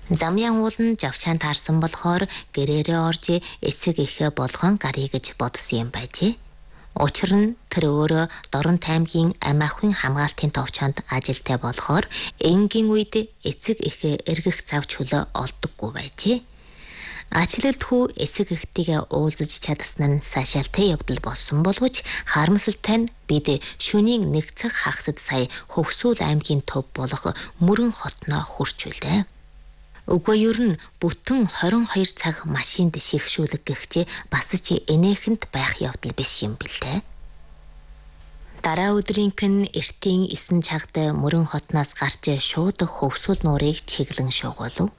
Замян уулан жавшаан таарсан болохоор гэрээрээ орж эсэг ихэ болгон гарыг гэж бодсон юм байжээ. Учир нь тэр өөрөө Дорон аймгийн Ам ахуйн хамгаалтын товчонд ажилтай болохоор энгийн үед эцэг ихэ эргэх зав чөлөө олдоггүй байжээ. Ачлалт хүү эсэг ихтэйгээ уулзаж чадсан нь сашаалтай явдал болсон боловч харамсалтай нь бид шөнийн нэг цаг хагасд сая Хөвсүүл аймгийн төв болох Мөрөн хотноо хүрчүүлээ. Үгүй ер нь бүтэн 22 цаг машинд шигшүүлэг гихчээ бас ч энээхэнд байх явдал биш юм бэлээ. Дараа өдрийнхэн эртийн 9 цагт Мөрөн хотноос гарч шууд Хөвсүүл нуурыг чиглэн шуугуулв.